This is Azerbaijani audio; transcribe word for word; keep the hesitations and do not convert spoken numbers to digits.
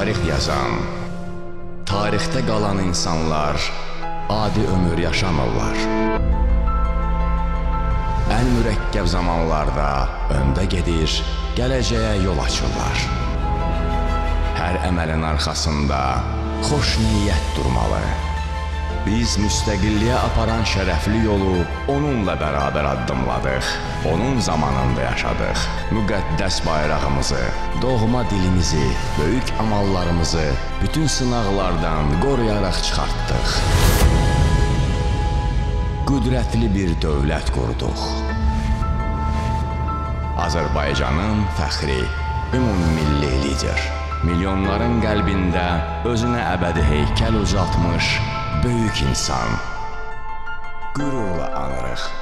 tarix yazan, tarixdə qalan insanlar adi ömür yaşamırlar. Ən mürəkkəb zamanlarda öndə gedir, gələcəyə yol açırlar. Hər əməlin arxasında xoş niyyət durmalı. Biz müstəqilliyə aparan şərəfli yolu onunla bərabər addımladıq. Onun zamanında yaşadıq. Müqəddəs bayrağımızı, doğma dilimizi, böyük amallarımızı bütün sınaqlardan qoruyaraq çıxartdıq. Qüdrətli bir dövlət qurduq. Azərbaycanın fəxri, ümummilli lider. Milyonların qəlbində özünə əbədi heykəl ucaltmış böyük insan. Qürurla anırıq.